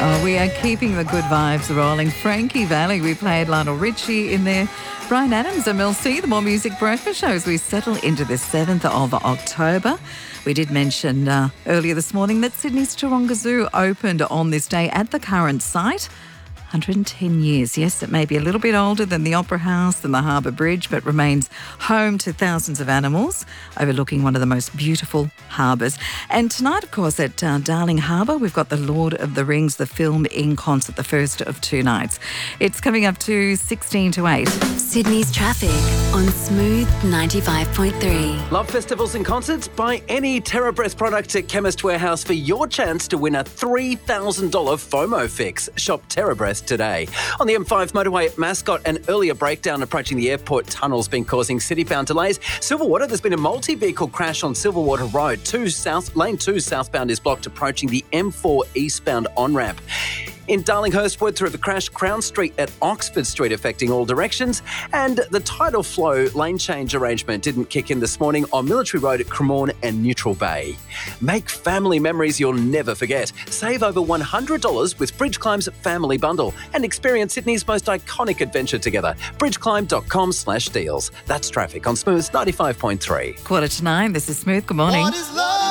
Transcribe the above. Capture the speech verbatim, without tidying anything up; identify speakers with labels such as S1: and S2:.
S1: Oh, we are keeping the good vibes rolling. Frankie Valli, we played Lionel Richie in there. Brian Adams and Mel C, the More Music Breakfast Show as we settle into the seventh of October. We did mention uh, earlier this morning that Sydney's Taronga Zoo opened on this day at the current site. one hundred ten years. Yes, it may be a little bit older than the Opera House and the Harbour Bridge, but remains home to thousands of animals, overlooking one of the most beautiful harbours. And tonight, of course, at uh, Darling Harbour, we've got The Lord of the Rings, the film in concert, the first of two nights. It's coming up to sixteen to eight.
S2: Sydney's traffic on Smooth ninety-five point three.
S3: Love festivals and concerts? Buy any TerraBreath product at Chemist Warehouse for your chance to win a three thousand dollars FOMO fix. Shop TerraBreath today. On the M five motorway at Mascot, an earlier breakdown approaching the airport tunnel's been causing city-bound delays. Silverwater, there's been a multi-vehicle crash on Silverwater Road. Two south, lane two southbound is blocked approaching the M four eastbound on-ramp. In Darlinghurst, word through the crash, Crown Street at Oxford Street affecting all directions. And the tidal flow lane change arrangement didn't kick in this morning on Military Road at Cremorne and Neutral Bay. Make family memories you'll never forget. Save over one hundred dollars with Bridge Climb's Family Bundle and experience Sydney's most iconic adventure together. bridgeclimb.com slash deals. That's traffic on Smooth ninety-five point three.
S1: Quarter to nine, this is Smooth. Good morning.
S4: What is love?